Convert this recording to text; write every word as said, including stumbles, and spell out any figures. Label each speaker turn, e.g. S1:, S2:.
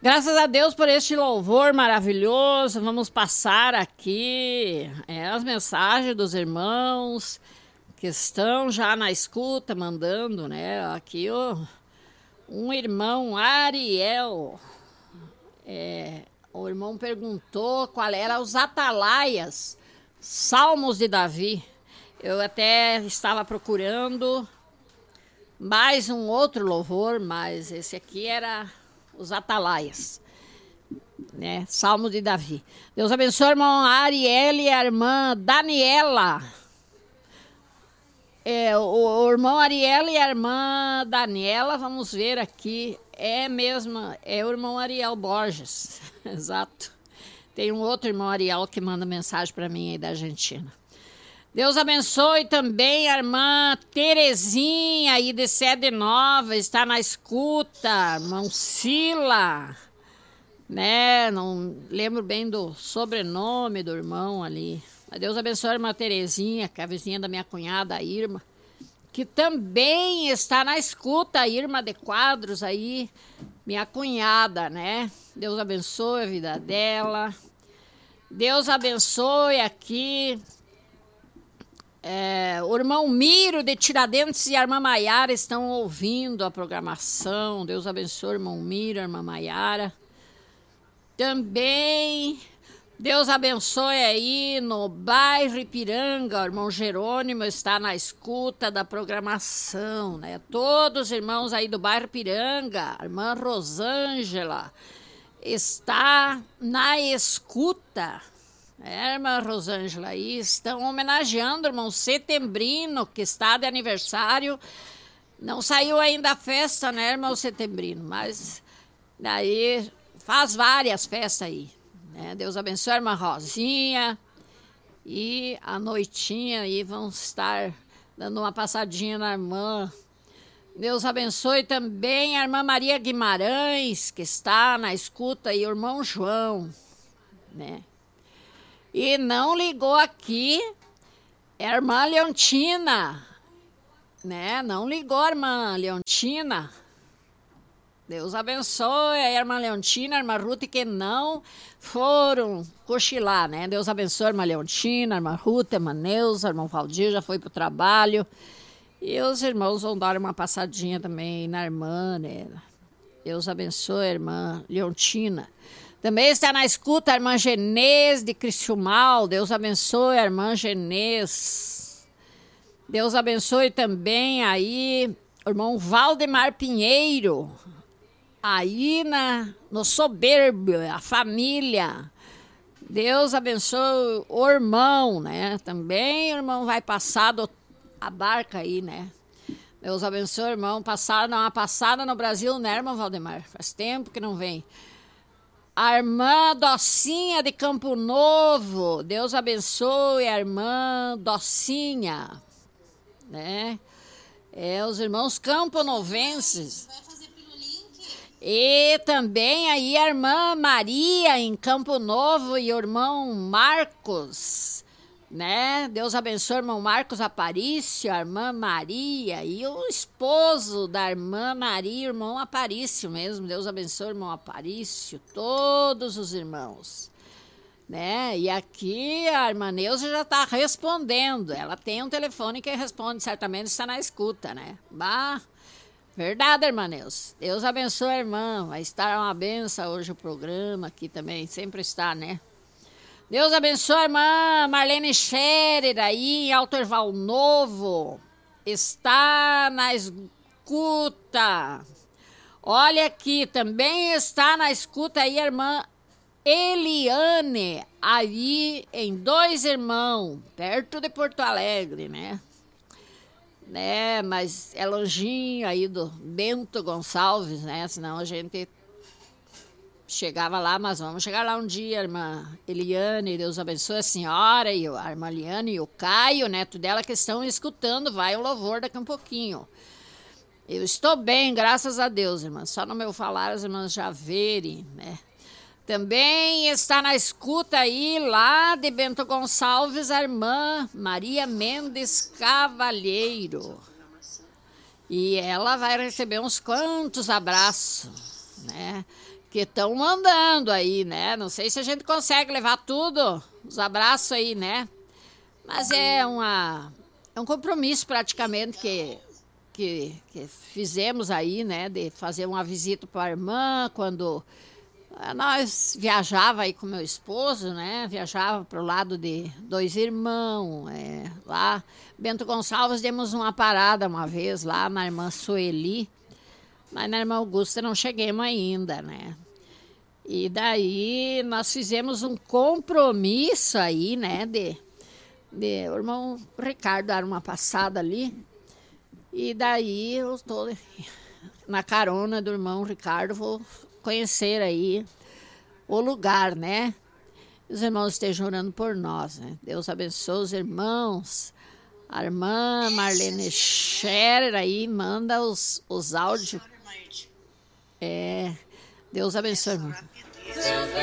S1: Graças a Deus por este louvor maravilhoso. Vamos passar aqui é, as mensagens dos irmãos que estão já na escuta, mandando, né? Aqui ó, um irmão, Ariel, é, o irmão perguntou qual era os atalaias, Salmos de Davi. Eu até estava procurando mais um outro louvor, mas esse aqui era os atalaias, né? Salmo de Davi. Deus abençoe, irmão Ariel e a irmã Daniela. É, o, o irmão Ariel e a irmã Daniela, vamos ver aqui, é mesmo, é o irmão Ariel Borges, exato. Tem um outro irmão Ariel que manda mensagem para mim aí da Argentina. Deus abençoe também a irmã Terezinha aí de Sede Nova, está na escuta, irmão Sila, né? Não lembro bem do sobrenome do irmão ali. Mas Deus abençoe a irmã Terezinha, que é a vizinha da minha cunhada, a Irma, que também está na escuta, a Irma de Quadros aí, minha cunhada, né? Deus abençoe a vida dela. Deus abençoe aqui É, o irmão Miro de Tiradentes e a irmã Maiara estão ouvindo a programação. Deus abençoe o irmão Miro, a irmã Maiara. Também, Deus abençoe aí no bairro Ipiranga, o irmão Jerônimo está na escuta da programação, né? Todos os irmãos aí do bairro Ipiranga, a irmã Rosângela está na escuta. É, irmã Rosângela, aí estão homenageando o irmão Setembrino, que está de aniversário. Não saiu ainda a festa, né, irmão Setembrino? Mas daí faz várias festas aí, né? Deus abençoe a irmã Rosinha. E à noitinha aí vão estar dando uma passadinha na irmã. Deus abençoe também a irmã Maria Guimarães, que está na escuta, e o irmão João, né? E não ligou aqui, é a irmã Leontina, né? Não ligou a irmã Leontina. Deus abençoe a irmã Leontina, a irmã Ruth, que não foram cochilar, né? Deus abençoe a irmã Leontina, a irmã Ruth, a irmã Neuza, a irmã Valdir já foi para o trabalho. E os irmãos vão dar uma passadinha também na irmã, né? Deus abençoe a irmã Leontina. Também está na escuta a irmã Genês de Criciúmal. Deus abençoe a irmã Genês. Deus abençoe também aí o irmão Valdemar Pinheiro. Aí na, no Soberbio, a família. Deus abençoe o irmão, né? Também o irmão vai passar do, a barca aí, né? Deus abençoe o irmão. Passar, dar uma passada no Brasil, né, irmão Valdemar? Faz tempo que não vem. A irmã Docinha de Campo Novo, Deus abençoe a irmã Docinha, né? É, os irmãos camponovenses. E também aí a irmã Maria em Campo Novo e o irmão Marcos, né? Deus abençoe o irmão Marcos Aparício, a irmã Maria e o esposo da irmã Maria, o irmão Aparício mesmo. Deus abençoe o irmão Aparício, todos os irmãos, né? E aqui a irmã Neuza já está respondendo. Ela tem um telefone que responde, certamente está na escuta, né? Bah, verdade, irmã Neuza. Deus abençoe a irmã. Vai estar uma benção hoje o programa aqui também, sempre está, né? Deus abençoe a irmã Marlene Scherer aí em Alto Erval Novo. Está na escuta. Olha aqui, também está na escuta aí a irmã Eliane, aí em Dois Irmãos, perto de Porto Alegre, né? Né, mas é longinho aí do Bento Gonçalves, né? Senão a gente chegava lá, mas vamos chegar lá um dia, irmã Eliane, Deus abençoe a senhora e a irmã Eliane e o Caio, neto dela, que estão escutando, vai o louvor daqui um pouquinho. Eu estou bem, graças a Deus, irmã, só no meu falar as irmãs já verem, né? Também está na escuta aí, lá de Bento Gonçalves, a irmã Maria Mendes Cavalheiro. E ela vai receber uns quantos abraços, né? que estão mandando aí, né? Não sei se a gente consegue levar tudo, os abraços aí, né? Mas é uma é um compromisso praticamente que, que, que fizemos aí, né? De fazer uma visita para a irmã quando nós viajava aí com meu esposo, né? Viajava para o lado de dois irmãos, é, lá. Bento Gonçalves demos uma parada uma vez lá na irmã Sueli, mas na irmã Augusta não chegamos ainda, né? E daí nós fizemos um compromisso aí, né? De, de o irmão Ricardo dar uma passada ali. E daí eu estou na carona do irmão Ricardo, vou conhecer aí o lugar, né? Os irmãos estejam orando por nós, né? Deus abençoe os irmãos. A irmã Marlene Scherer aí manda os, os áudios. É, Deus abençoe, irmão.